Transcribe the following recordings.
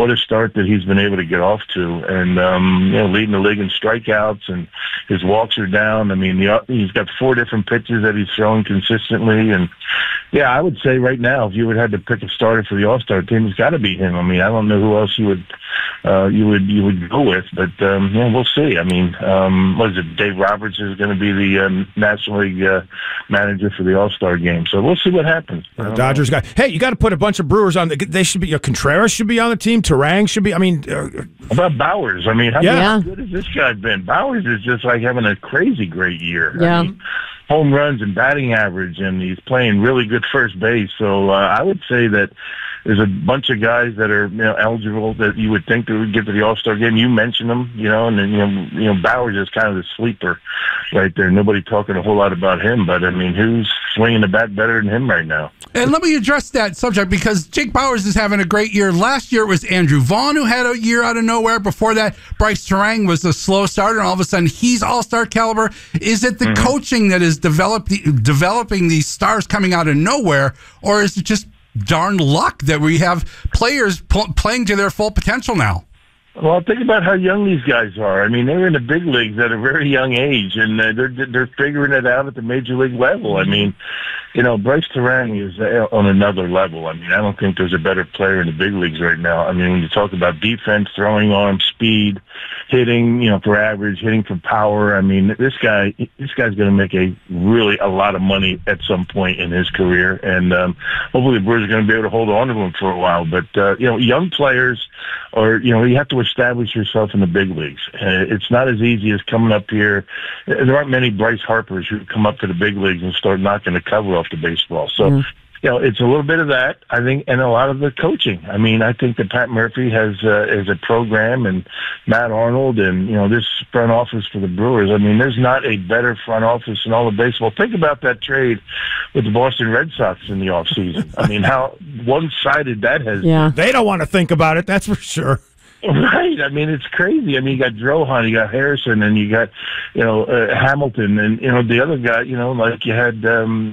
what a start that he's been able to get off to, and leading the league in strikeouts, and his walks are down. I mean, he's got 4 different pitches that he's throwing consistently, and yeah, I would say right now, if you would have to pick a starter for the All-Star team, it's got to be him. I mean, I don't know who else you would go with, but we'll see. I mean, what is it? Dave Roberts is going to be the National League manager for the All-Star game, so we'll see what happens. Dodgers guy. Hey, you got to put a bunch of Brewers on. They should be. Contreras should be on the team. Terang should be. I mean, how about Bowers? I mean, how good has this guy been? Bowers is just like having a crazy great year. Yeah. I mean, home runs and batting average, and he's playing really good first base. So I would say that there's a bunch of guys that are eligible that you would think that would get to the All-Star game. You mentioned them, and then Bowers is kind of the sleeper right there. Nobody talking a whole lot about him, but I mean, who's swinging the bat better than him right now? And let me address that subject, because Jake Bowers is having a great year. Last year it was Andrew Vaughn who had a year out of nowhere. Before that, Bryce Terang was a slow starter, and all of a sudden he's all-star caliber. Is it the coaching that is developing these stars coming out of nowhere, or is it just darn luck that we have players playing to their full potential now? Well, think about how young these guys are. I mean, they're in the big leagues at a very young age, and they're figuring it out at the major league level. I mean, Bryce Terang is on another level. I mean, I don't think there's a better player in the big leagues right now. I mean, when you talk about defense, throwing arm, speed, hitting, for average, hitting for power. I mean, this guy's going to make a lot of money at some point in his career, and hopefully the Brewers are going to be able to hold on to him for a while. But young players, you have to establish yourself in the big leagues. It's not as easy as coming up here. There aren't many Bryce Harpers who come up to the big leagues and start knocking the cover off the baseball. So, it's a little bit of that, I think, and a lot of the coaching. I mean, I think that Pat Murphy has a program, and Matt Arnold, and, this front office for the Brewers. I mean, there's not a better front office in all of baseball. Think about that trade with the Boston Red Sox in the offseason. I mean, how one-sided that has been. They don't want to think about it, that's for sure. Right. I mean, it's crazy. I mean, you got Drohan, you got Harrison, and you got, Hamilton, and, the other guy, like you had,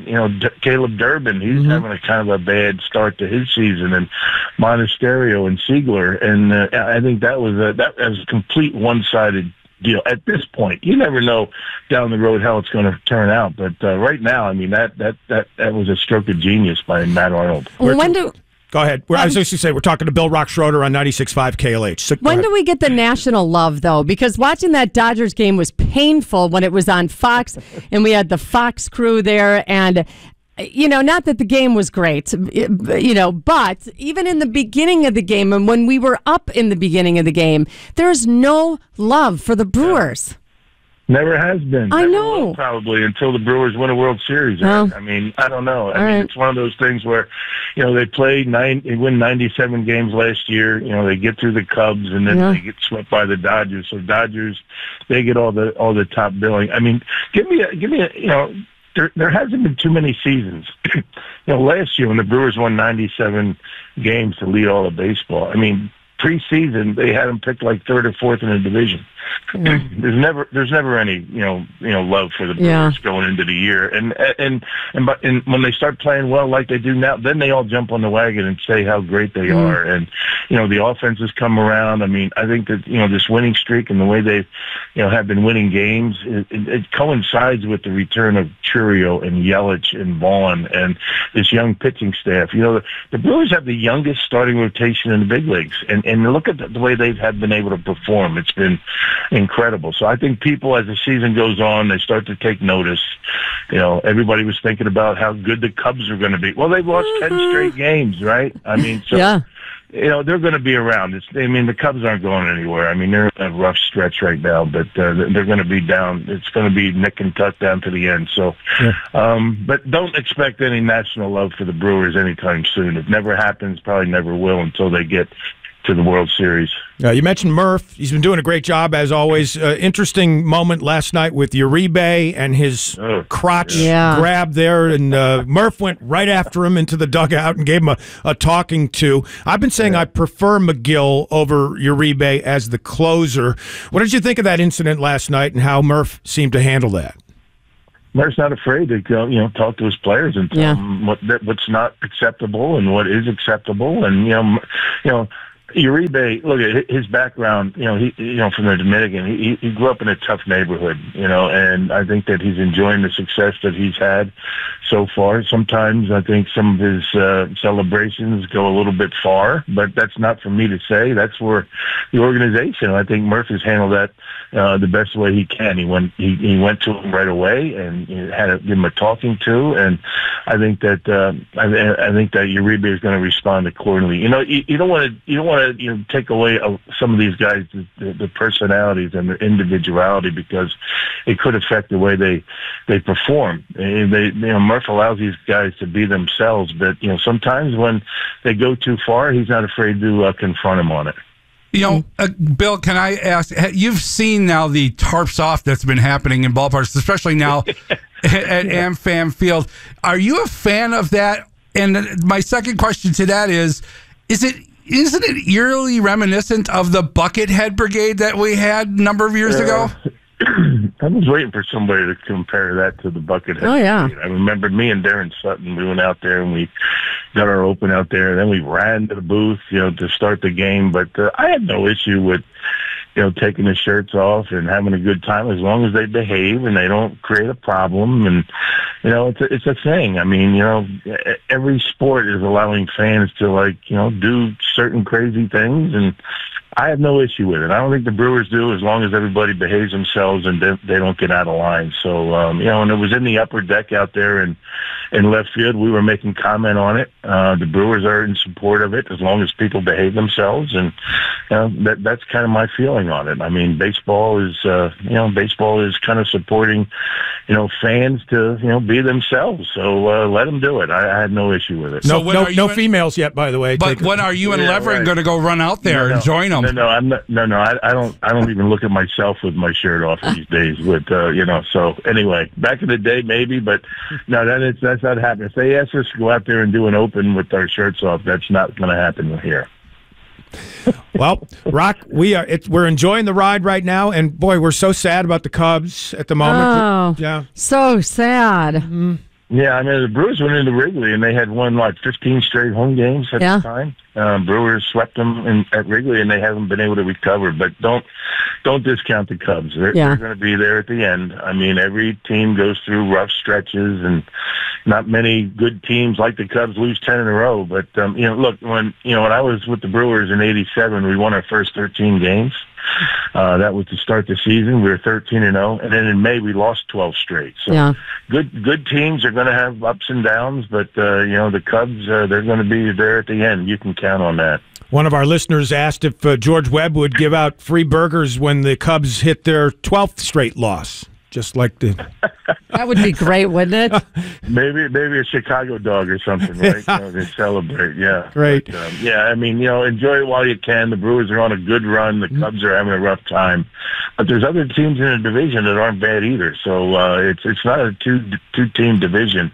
Caleb Durbin. He's having a kind of a bad start to his season, and Monasterio and Siegler. And I think that was a complete one-sided deal. At this point, you never know down the road how it's going to turn out. But right now, I mean, that was a stroke of genius by Matt Arnold. Go ahead. I was just going to say, we're talking to Bill Rock Schroeder on 96.5 KLH. So when do we get the national love, though? Because watching that Dodgers game was painful when it was on Fox, and we had the Fox crew there, and not that the game was great, but even in the beginning of the game, and when we were up in the beginning of the game, there's no love for the Brewers. Never has been. I know. Will, probably until the Brewers win a World Series. Well, I mean, I don't know. I mean, it's one of those things where, they win 97 games last year. They get through the Cubs, and then they get swept by the Dodgers. So Dodgers, they get all the top billing. I mean, give me a. There hasn't been too many seasons. Last year when the Brewers won 97 games to lead all of baseball, I mean, preseason they had them picked like third or fourth in the division. There's never any love for the Brewers going into the year, and when they start playing well like they do now, then they all jump on the wagon and say how great they are, and the offenses come around. I mean, I think that this winning streak and the way they have been winning games, it coincides with the return of Churio and Yelich and Vaughn and this young pitching staff. The Brewers have the youngest starting rotation in the big leagues, and look at the way they have been able to perform. It's been incredible. So I think people, as the season goes on, they start to take notice. Everybody was thinking about how good the Cubs are going to be. Well, they've lost 10 straight games, right? I mean, they're going to be around. The Cubs aren't going anywhere. I mean, they're in a rough stretch right now, but they're going to be down. It's going to be nick and tuck down to the end. So, but don't expect any national love for the Brewers anytime soon. It never happens, probably never will until they get to the World Series. You mentioned Murph. He's been doing a great job, as always. Interesting moment last night with Uribe and his crotch grab there, and Murph went right after him into the dugout and gave him a talking to. I've been saying I prefer McGill over Uribe as the closer. What did you think of that incident last night and how Murph seemed to handle that? Murph's not afraid to go, talk to his players and tell them what's not acceptable and what is acceptable, and Uribe, look at his background. He from the Dominican. He grew up in a tough neighborhood. And I think that he's enjoying the success that he's had so far. Sometimes I think some of his celebrations go a little bit far, but that's not for me to say. That's for the organization. I think Murph has handled that the best way he can. He went to him right away and had to give him a talking to. And I think that Uribe is going to respond accordingly. You don't want to take away some of these guys the personalities and their individuality, because it could affect the way they perform. Murph allows these guys to be themselves, but sometimes when they go too far, he's not afraid to confront them on it. Bill, can I ask, you've seen now the tarps off that's been happening in ballparks, especially now at AmFam Field. Are you a fan of that? And my second question to that isn't it eerily reminiscent of the Buckethead Brigade that we had a number of years ago? I was waiting for somebody to compare that to the Buckethead. Oh, yeah. Brigade. I remember me and Darren Sutton, we went out there and we got our open out there. And then we ran to the booth, to start the game. But I had no issue with, taking the shirts off and having a good time as long as they behave and they don't create a problem. And, it's a thing. I mean, every sport is allowing fans to do certain crazy things, and I have no issue with it. I don't think the Brewers do, as long as everybody behaves themselves and they don't get out of line. So, and it was in the upper deck out there in left field. We were making comment on it. The Brewers are in support of it as long as people behave themselves. And that's kind of my feeling on it. I mean, baseball is kind of supporting, fans to, be themselves. So let them do it. I had no issue with it. No females yet, by the way. But when are you and Levering going to go run out there and join them? No, I'm not. No, I don't even look at myself with my shirt off these days. So anyway, back in the day maybe, but no, that's not happening. If they ask us to go out there and do an open with our shirts off, that's not going to happen here. Well, Rock, we're enjoying the ride right now, and boy, we're so sad about the Cubs at the moment. Oh, yeah, so sad. Mm-hmm. Yeah, I mean, the Brewers went into Wrigley, and they had won, 15 straight home games at the time. Brewers swept them at Wrigley, and they haven't been able to recover. But don't discount the Cubs. They're going to be there at the end. I mean, every team goes through rough stretches, and not many good teams like the Cubs lose 10 in a row. But, look, when I was with the Brewers in '87, we won our first 13 games. That was to start the season. We were 13-0, and then in May we lost 12 straight. So good teams are going to have ups and downs, but the Cubs, they're going to be there at the end. You can count on that. One of our listeners asked if George Webb would give out free burgers when the Cubs hit their 12th straight loss. Just like the... That would be great, wouldn't it? Maybe a Chicago dog or something, right? To celebrate, yeah. Great. But, I mean, enjoy it while you can. The Brewers are on a good run. The Cubs are having a rough time. But there's other teams in the division that aren't bad either. So it's not a two-team division.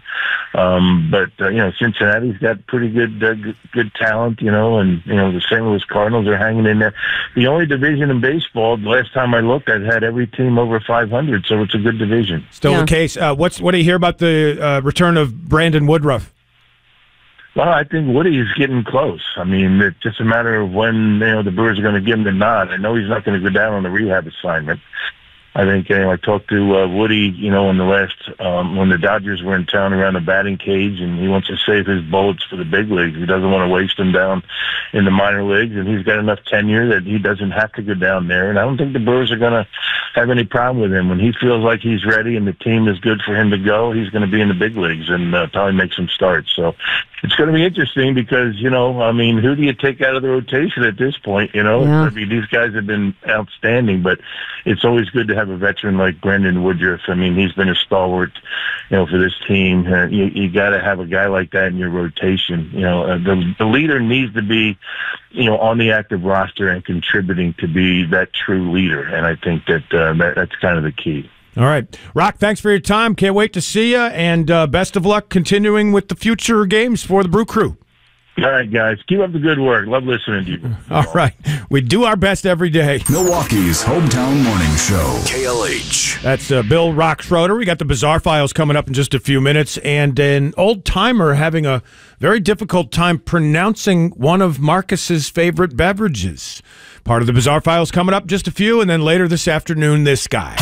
But Cincinnati's got pretty good talent, and, the St. Louis Cardinals are hanging in there. The only division in baseball, the last time I looked at, had every team over 500, so it's a good division. Still the case. What do you hear about the return of Brandon Woodruff? Well, I think Woody is getting close. I mean, it's just a matter of when the Brewers are going to give him the nod. I know he's not going to go down on the rehab assignment. I think I talked to Woody, in the last when the Dodgers were in town around the batting cage, and he wants to save his bullets for the big leagues. He doesn't want to waste them down in the minor leagues, and he's got enough tenure that he doesn't have to go down there. And I don't think the Brewers are going to have any problem with him. When he feels like he's ready and the team is good for him to go, he's going to be in the big leagues and probably make some starts. So it's going to be interesting because, who do you take out of the rotation at this point? I mean, these guys have been outstanding, but it's always good to have a veteran like Brandon Woodruff. I mean, he's been a stalwart, for this team. You got to have a guy like that in your rotation. The leader needs to be, on the active roster and contributing to be that true leader. And I think that's kind of the key. All right. Rock, thanks for your time. Can't wait to see you, and best of luck continuing with the future games for the Brew Crew. All right, guys. Keep up the good work. Love listening to you. All right. We do our best every day. Milwaukee's hometown morning show, KLH. That's Bill Rock Schroeder. We got the Bizarre Files coming up in just a few minutes, and an old-timer having a very difficult time pronouncing one of Marcus's favorite beverages. Part of the Bizarre Files coming up, just a few, and then later this afternoon, this guy.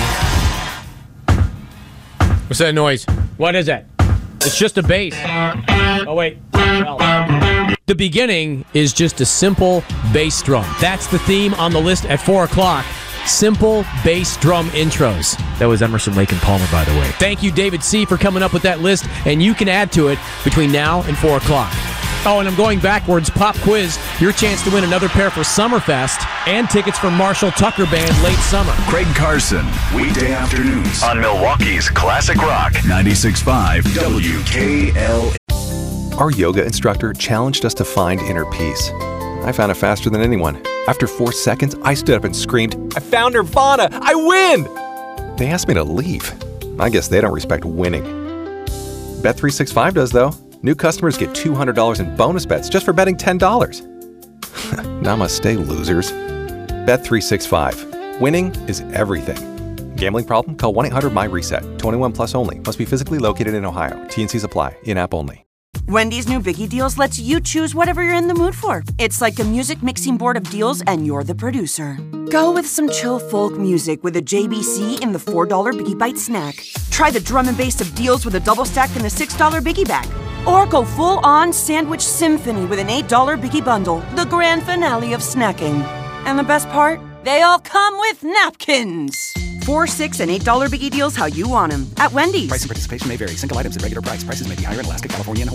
What's that noise? What is it? It's just a bass. Oh, wait. Well, the beginning is just a simple bass drum. That's the theme on the list at 4 o'clock. Simple bass drum intros. That was Emerson, Lake and Palmer, by the way. Thank you, David C., for coming up with that list, and you can add to it between now and 4 o'clock. Oh, and I'm going backwards. Pop quiz. Your chance to win another pair for Summerfest and tickets for Marshall Tucker Band late summer. Craig Carson, weekday afternoons on Milwaukee's Classic Rock 96.5 WKLH. Our yoga instructor challenged us to find inner peace. I found it faster than anyone. After 4 seconds, I stood up and screamed, "I found Nirvana! I win!" They asked me to leave. I guess they don't respect winning. Bet365 does, though. New customers get $200 in bonus bets just for betting $10. Namaste, losers. Bet365. Winning is everything. Gambling problem? Call 1-800-MY-RESET. 21 plus only. Must be physically located in Ohio. T&Cs apply. In-app only. Wendy's new Biggie Deals lets you choose whatever you're in the mood for. It's like a music mixing board of deals, and you're the producer. Go with some chill folk music with a JBC in the $4 Biggie Bite snack. Try the drum and bass of deals with a double stack in the $6 Biggie Bag. Or go full-on sandwich symphony with an $8 Biggie Bundle, the grand finale of snacking. And the best part? They all come with napkins. $4, $6, and $8 Biggie Deals how you want them at Wendy's. Price and participation may vary. Single items at regular price. Prices may be higher in Alaska, California, and Hawaii.